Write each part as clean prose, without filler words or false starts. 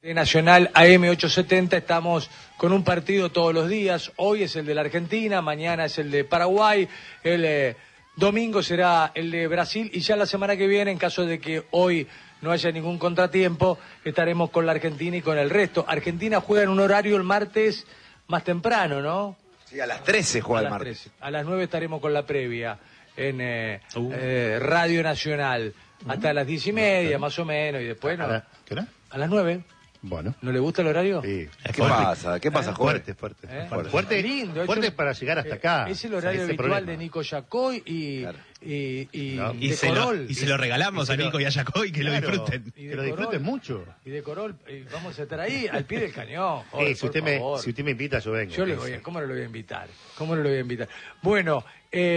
Nacional AM870, estamos con un partido todos los días. Hoy es el de la Argentina, mañana es el de Paraguay, el domingo será el de Brasil y ya la semana que viene, en caso de que hoy no haya ningún contratiempo, estaremos con la Argentina y con el resto. Argentina juega en un horario el martes más temprano, ¿no? Sí, a las 13 juega el martes. 13. A las 9 estaremos con la previa en Radio Nacional. Hasta las 10:30, más o menos, y después no. ¿Qué hora? A las 9. Bueno. ¿No le gusta el horario? Sí. ¿Qué pasa? ¿Qué pasa, Jorge? Fuerte, lindo, fuerte para llegar hasta acá. Es el horario habitual de Nico Yacoy y se lo regalamos a Nico y a Yacoy, que lo disfruten. Que lo disfruten mucho. Y de Corol, vamos a estar ahí, al pie del cañón. Joder, si usted me invita, yo vengo. Yo le voy, ¿cómo no lo voy a invitar? ¿Cómo no lo voy a invitar? Bueno,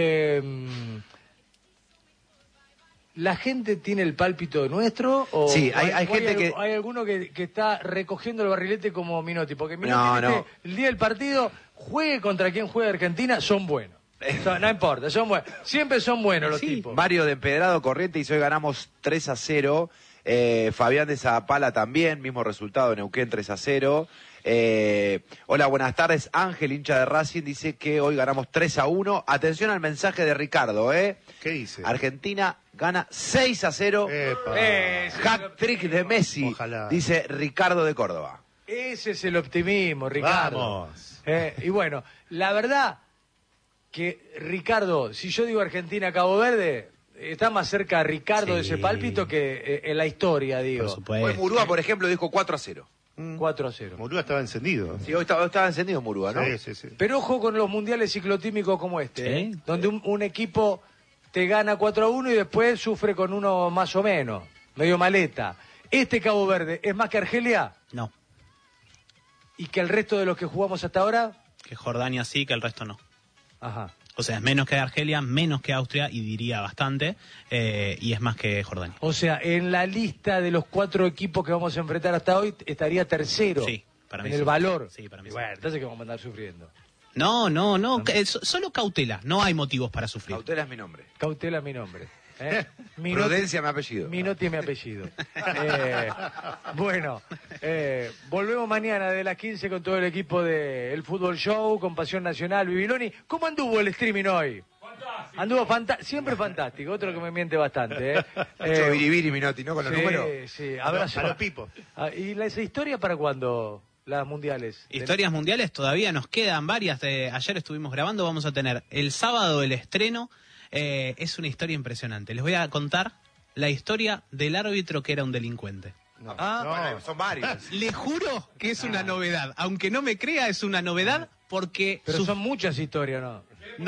¿la gente tiene el pálpito nuestro? ¿O sí, hay gente que... ¿Hay alguno que está recogiendo el barrilete como Minotti? Porque Minotti, no. El día del partido, juegue contra quien juegue Argentina, son buenos. No importa, son buenos. Siempre son buenos los tipos. Mario de Empedrado, Corrientes, y hoy ganamos 3-0. Fabián de Zapala también, mismo resultado, Neuquén 3-0. Hola, buenas tardes. Ángel, hincha de Racing, dice que hoy ganamos 3-1. Atención al mensaje de Ricardo, ¿Qué dice? Argentina gana 6-0. Hat-trick de Messi, ojalá. Dice Ricardo de Córdoba. Ese es el optimismo, Ricardo. Vamos. Y bueno, la verdad que Ricardo, si yo digo Argentina-Cabo Verde, está más cerca Ricardo de ese pálpito que en la historia, digo. Por supuesto. Hoy Murúa, por ejemplo, dijo 4-0. 4-0. Murúa estaba encendido. Sí, hoy estaba encendido Murúa, ¿no? Sí. Pero ojo con los mundiales ciclotímicos como este, Sí. donde un equipo te gana 4-1 y después sufre con uno más o menos, medio maleta. ¿Este Cabo Verde es más que Argelia? No, ¿Y que el resto de los que jugamos hasta ahora? que Jordania sí, que el resto no. Ajá. O sea, es menos que Argelia, menos que Austria, y diría bastante, y es más que Jordania. O sea, en la lista de los 4 equipos que vamos a enfrentar hasta hoy, estaría tercero. Sí, para mí en sí. el valor. Sí, para mí Y sí. bueno, entonces que vamos a andar sufriendo. No, solo cautela, no hay motivos para sufrir. Cautela es mi nombre. Cautela mi nombre. Prudencia mi apellido. Minotti es mi apellido. Bueno, volvemos mañana de las 15 con todo el equipo de El Fútbol Show, con Pasión Nacional, Bibiloni. ¿Cómo anduvo el streaming hoy? Fantástico. Anduvo siempre fantástico, otro que me miente bastante. Mucho biribiri, Minotti, ¿no? Con los números. Sí, abrazo. A los pipos. ¿Y esa historia para cuándo? Las mundiales. Historias mundiales todavía nos quedan varias. Ayer estuvimos grabando, vamos a tener el sábado el estreno. Es una historia impresionante. Les voy a contar la historia del árbitro que era un delincuente. Bueno, son varios. Le juro que es una novedad. Aunque no me crea, es una novedad porque... Pero son muchas historias, ¿no?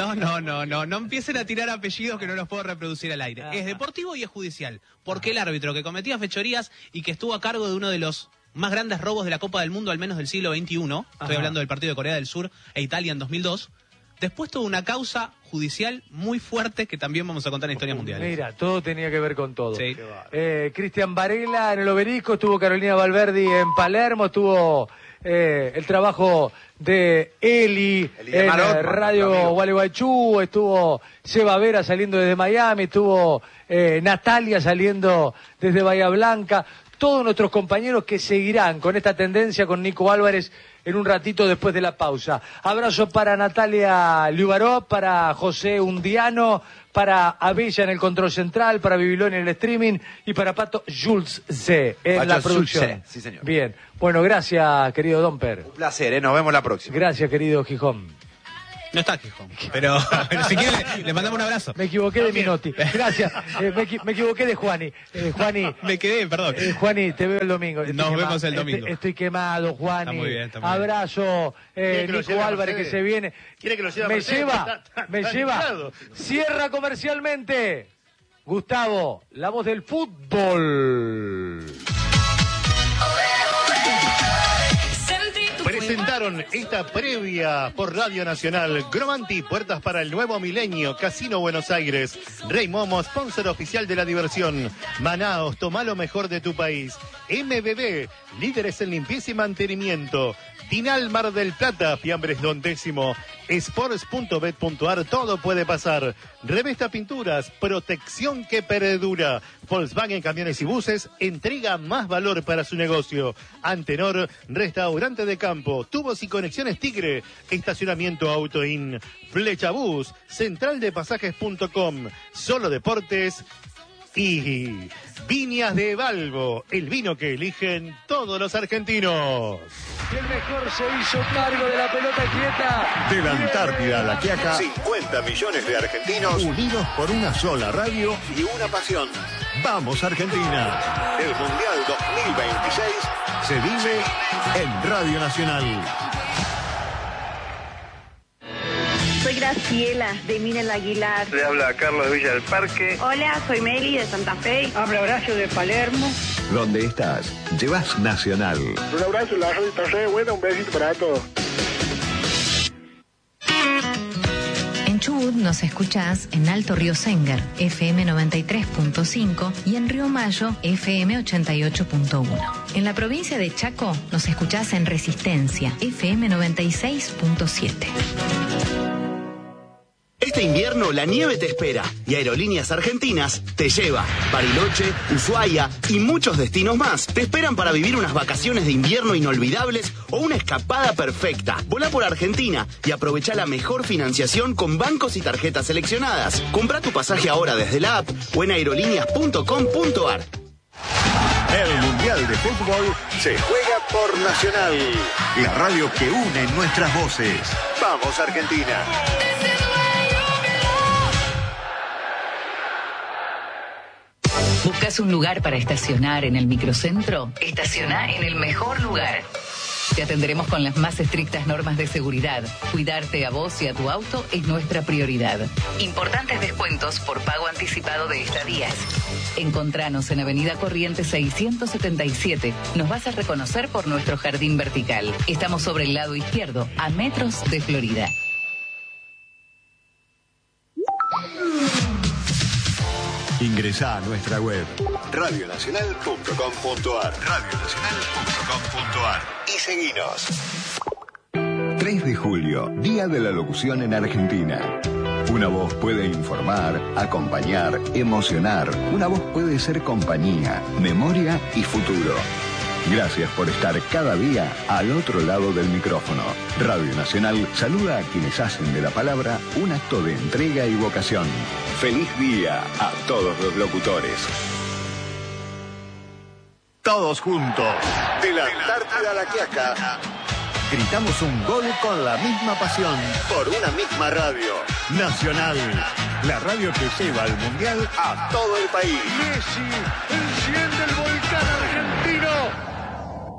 No empiecen a tirar apellidos que no los puedo reproducir al aire. Es deportivo y es judicial. Porque el árbitro que cometía fechorías y que estuvo a cargo de uno de los más grandes robos de la Copa del Mundo, al menos del siglo XXI, estoy hablando del partido de Corea del Sur e Italia en 2002, después tuvo una causa judicial muy fuerte que también vamos a contar en Historias Mundiales. Mira, todo tenía que ver con todo. Sí. Cristian Varela en el Obelisco, estuvo Carolina Valverdi en Palermo, estuvo el trabajo de Eli en Radio Gualeguaychú, estuvo Seba Vera saliendo desde Miami, estuvo Natalia saliendo desde Bahía Blanca, todos nuestros compañeros que seguirán con esta tendencia con Nico Álvarez en un ratito después de la pausa. Abrazo para Natalia Liubaró, para José Undiano, para Abella en el control central, para Bibiloni en el streaming y para Pato Jules C. en la producción. Sí, señor. Bien. Bueno, gracias, querido Domper. Un placer, nos vemos la próxima. Gracias, querido Gijón. No está Gijón, pero si quiere le mandamos un abrazo. Me equivoqué de Minotti. Gracias. Me equivoqué de Juani. Juani. Me quedé, perdón. Juani, te veo el domingo. Nos vemos el domingo. Estoy quemado, Juani. Está muy bien, está muy bien. Abrazo, Nico Álvarez que se viene. ¿Quiere que lo lleve a Me Mercedes? me lleva. Cierra comercialmente. Gustavo, la voz del fútbol. Presentaron esta previa por Radio Nacional. Gromanti, puertas para el nuevo milenio. Casino Buenos Aires. Rey Momo, sponsor oficial de la diversión. Manaos, toma lo mejor de tu país. MBB, líderes en limpieza y mantenimiento. Tinal Mar del Plata, Fiambres Don Décimo. Sports.bet.ar, todo puede pasar. Revesta Pinturas, protección que perdura. Volkswagen Camiones y Buses entrega más valor para su negocio. Antenor, restaurante de campo, tubos y conexiones Tigre, estacionamiento Autoin, Flecha Bus, centraldepasajes.com, Solo Deportes y Viñas de Balbo, el vino que eligen todos los argentinos. Y el mejor se hizo cargo de la pelota quieta. De la Antártida a La Quiaca, 50 millones de argentinos unidos por una sola radio y una pasión. ¡Vamos Argentina! El Mundial 2026 Se vive en Radio Nacional. Soy Graciela, de Minel Aguilar. Le habla Carlos de Villa del Parque. Hola, soy Meli, de Santa Fe. Habla Horacio, de Palermo. Donde estás, llevas Nacional. Un abrazo, la radio está re buena, un besito para todos. En Chubut nos escuchás en Alto Río Senger, FM 93.5 y en Río Mayo, FM 88.1. En la provincia de Chaco nos escuchás en Resistencia, FM 96.7. Este invierno la nieve te espera y Aerolíneas Argentinas te lleva. Bariloche, Ushuaia y muchos destinos más te esperan para vivir unas vacaciones de invierno inolvidables o una escapada perfecta. Volá por Argentina y aprovecha la mejor financiación con bancos y tarjetas seleccionadas. Comprá tu pasaje ahora desde la app o en aerolíneas.com.ar. El Mundial de Fútbol se juega por Nacional, la radio que une nuestras voces. ¡Vamos Argentina! ¿Buscas un lugar para estacionar en el microcentro? Estaciona en el mejor lugar. Te atenderemos con las más estrictas normas de seguridad. Cuidarte a vos y a tu auto es nuestra prioridad. Importantes descuentos por pago anticipado de estadías. Encontranos en Avenida Corrientes 677. Nos vas a reconocer por nuestro jardín vertical. Estamos sobre el lado izquierdo, a metros de Florida. Ingresá a nuestra web radionacional.com.ar y seguinos. 3 de julio, Día de la Locución en Argentina. Una voz puede informar, acompañar, emocionar. Una voz puede ser compañía, memoria y futuro. Gracias por estar cada día al otro lado del micrófono. Radio Nacional saluda a quienes hacen de la palabra un acto de entrega y vocación. ¡Feliz día a todos los locutores! Todos juntos. De la Antártida a La Quiaca. Gritamos un gol con la misma pasión. Por una misma radio. Nacional. La radio que lleva al Mundial a todo el país. Messi, el